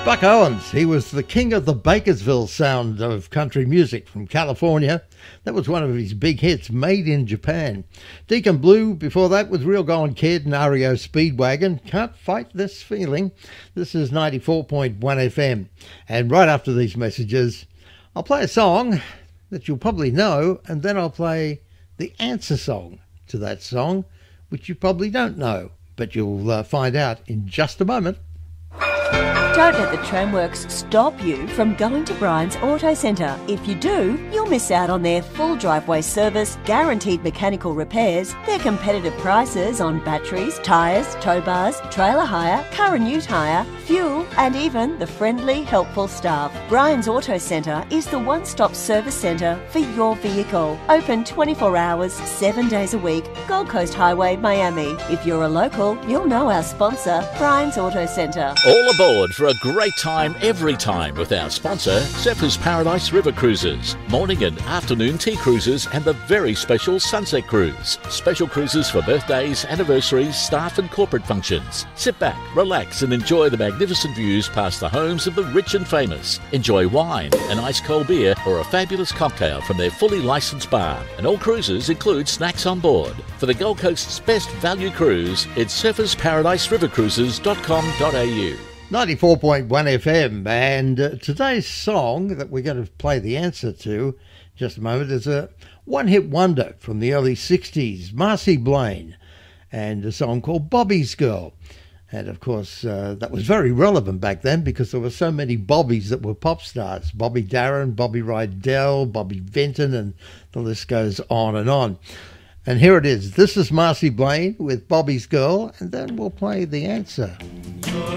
Buck Owens, he was the king of the Bakersville sound of country music from California. That was one of his big hits, Made in Japan. Deacon Blue, before that, was Real Gone Kid and REO Speedwagon. Can't Fight This Feeling. This is 94.1 FM. And right after these messages, I'll play a song that you'll probably know, and then I'll play the answer song to that song, which you probably don't know, but you'll find out in just a moment. Don't let the Tramworks stop you from going to Brian's Auto Centre. If you do, you'll miss out on their full driveway service, guaranteed mechanical repairs, their competitive prices on batteries, tyres, tow bars, trailer hire, car and ute hire, fuel, and even the friendly, helpful staff. Brian's Auto Centre is the one-stop service centre for your vehicle. Open 24 hours, 7 days a week, Gold Coast Highway, Miami. If you're a local, you'll know our sponsor, Brian's Auto Centre. All aboard for a great time every time with our sponsor, Zephyrs Paradise River Cruises. Morning and afternoon tea cruises and the very special Sunset Cruise. Special cruises for birthdays, anniversaries, staff and corporate functions. Sit back, relax and enjoy the magnificent views past the homes of the rich and famous. Enjoy wine, an ice cold beer or a fabulous cocktail from their fully licensed bar. And all cruises include snacks on board. For the Gold Coast's best value cruise, it's surfersparadigerivercruises.com.au. 94.1 FM, and today's song that we're going to play the answer to in just a moment is a one-hit wonder from the early 60s, Marcy Blaine, and a song called Bobby's Girl. And of course, that was very relevant back then because there were so many Bobbies that were pop stars. Bobby Darin, Bobby Rydell, Bobby Vinton, and the list goes on and on. And here it is. This is Marcy Blaine with Bobby's Girl, and then we'll play the answer.